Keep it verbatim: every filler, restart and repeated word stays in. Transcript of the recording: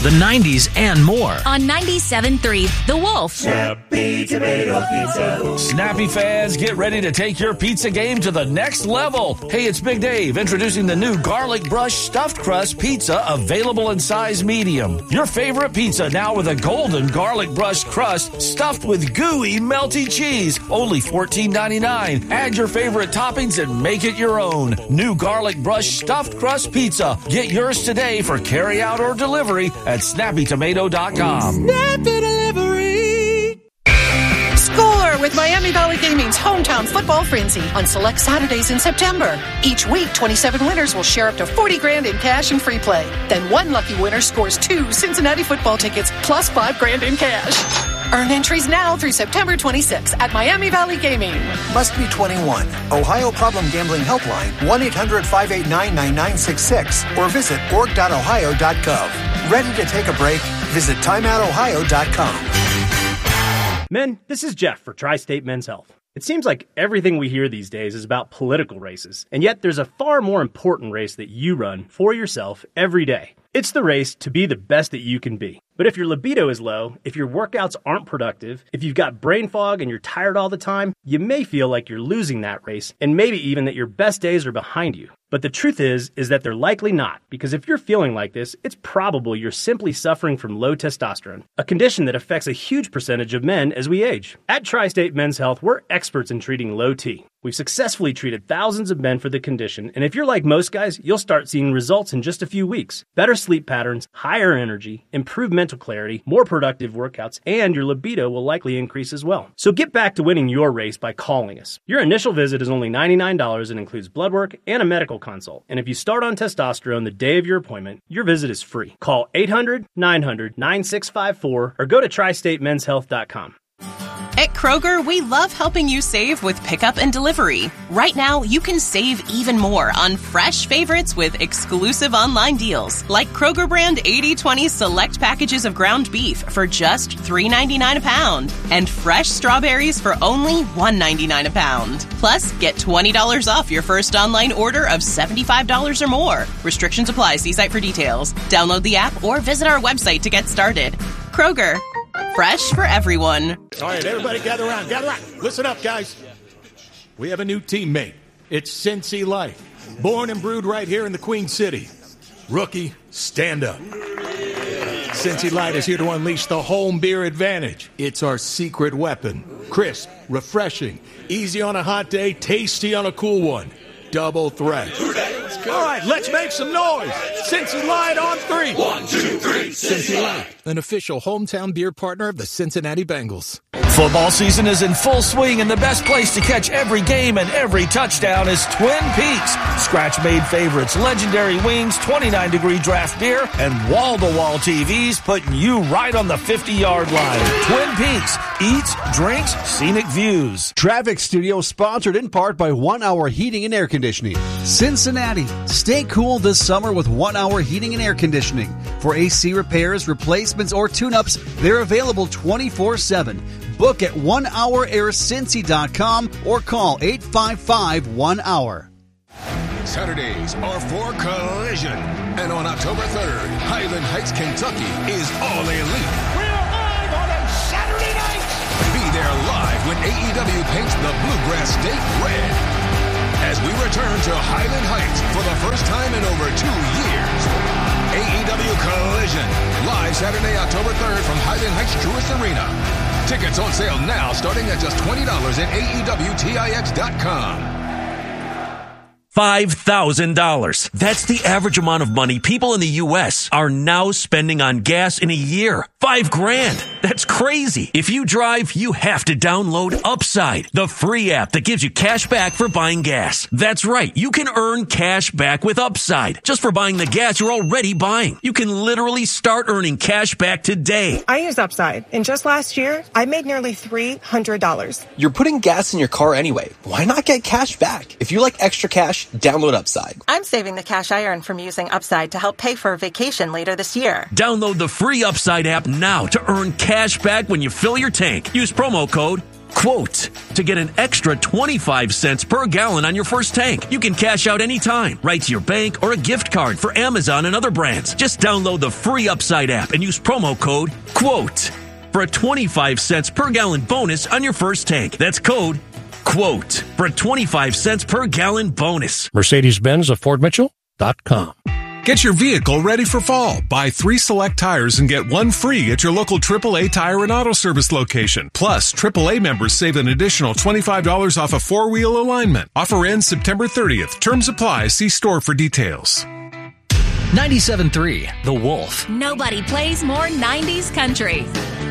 the nineties, and more. On ninety-seven point three, The Wolf. Snappy Tomato Pizza. Snappy fans, get ready to take your pizza game to the next level. Hey, it's Big Dave introducing the new Garlic Brush Stuffed Crust Pizza, available in size medium. Your favorite pizza now with a golden garlic brush crust stuffed with gooey, melty cheese. Only fourteen ninety-nine. Add your favorite toppings and make it your own. New Garlic Brush Stuffed Crust Pizza. Get yours today for carry-out or delivery at snappy tomato dot com. Snappy Delivery. Score with Miami Valley Gaming's Hometown Football Frenzy on select Saturdays in September. Each week, twenty-seven winners will share up to forty grand in cash and free play. Then one lucky winner scores two Cincinnati football tickets plus five grand in cash. Earn entries now through September twenty-sixth at Miami Valley Gaming. Must be twenty-one. Ohio Problem Gambling Helpline, one eight hundred five eight nine nine nine six six, or visit org dot ohio dot gov. Ready to take a break? Visit time out ohio dot com. Men, this is Jeff for Tri-State Men's Health. It seems like everything we hear these days is about political races, and yet there's a far more important race that you run for yourself every day. It's the race to be the best that you can be. But if your libido is low, if your workouts aren't productive, if you've got brain fog and you're tired all the time, you may feel like you're losing that race, and maybe even that your best days are behind you. But the truth is, is that they're likely not, because if you're feeling like this, it's probable you're simply suffering from low testosterone, a condition that affects a huge percentage of men as we age. At Tri-State Men's Health, we're experts in treating low T. We've successfully treated thousands of men for the condition, and if you're like most guys, you'll start seeing results in just a few weeks. Better sleep patterns, higher energy, improved mental clarity, more productive workouts, and your libido will likely increase as well. So get back to winning your race by calling us. Your initial visit is only ninety-nine dollars and includes blood work and a medical consult. And if you start on testosterone the day of your appointment, your visit is free. Call eight hundred nine hundred nine six five four or go to tri state men's health dot com. At Kroger, we love helping you save with pickup and delivery. Right now, you can save even more on fresh favorites with exclusive online deals, like Kroger brand eighty twenty select packages of ground beef for just three ninety-nine a pound, and fresh strawberries for only one ninety-nine a pound. Plus, get twenty dollars off your first online order of seventy-five dollars or more. Restrictions apply. See site for details. Download the app or visit our website to get started. Kroger, fresh for everyone. All right, everybody gather around, gather around. Listen up, guys. We have a new teammate. It's Cincy Light, born and brewed right here in the Queen City. Rookie, stand up. Cincy Light is here to unleash the home beer advantage. It's our secret weapon. Crisp, refreshing, easy on a hot day, tasty on a cool one. Double threat. All right, let's make some noise. Cincy Light on three. One, two, three. Cincy Light, an official hometown beer partner of the Cincinnati Bengals. Football season is in full swing, and the best place to catch every game and every touchdown is Twin Peaks. Scratch-made favorites, legendary wings, twenty-nine degree draft beer, and wall-to-wall T Vs putting you right on the fifty-yard line. Twin Peaks. Eats, drinks, scenic views. Traffic Studio sponsored in part by One Hour Heating and Air Conditioning. Cincinnati. Stay cool this summer with One Hour Heating and Air Conditioning. For A C repairs, replacements, or tune-ups, they're available twenty-four seven. Book at one hour air cincy dot com or call eight five five one hour. Saturdays are for collision. And on October third, Highland Heights, Kentucky is all elite. We're live on a Saturday night. Be there live when A E W paints the Bluegrass State red. As we return to Highland Heights for the first time in over two years. A E W Collision, live Saturday, October third from Highland Heights Truist Arena. Tickets on sale now, starting at just twenty dollars at A E W Tix dot com. five thousand dollars. That's the average amount of money people in the U S are now spending on gas in a year. Five grand. That's crazy. If you drive, you have to download Upside, the free app that gives you cash back for buying gas. That's right. You can earn cash back with Upside just for buying the gas you're already buying. You can literally start earning cash back today. I use Upside, and just last year, I made nearly three hundred dollars. You're putting gas in your car anyway. Why not get cash back? If you like extra cash, download Upside. I'm saving the cash I earn from using Upside to help pay for a vacation later this year. Download the free Upside app now to earn cash back when you fill your tank. Use promo code Quote, to get an extra twenty-five cents per gallon on your first tank. You can cash out anytime, right to your bank or a gift card for Amazon and other brands. Just download the free Upside app and use promo code QUOTE for a twenty-five cents per gallon bonus on your first tank. That's code QUOTE for a twenty-five cents per gallon bonus. Mercedes-Benz of Fort Mitchell dot com. Get your vehicle ready for fall. Buy three select tires and get one free at your local triple A Tire and Auto Service location. Plus, triple A members save an additional twenty-five dollars off a four-wheel alignment. Offer ends September thirtieth. Terms apply. See store for details. ninety-seven point three The Wolf. Nobody plays more nineties country.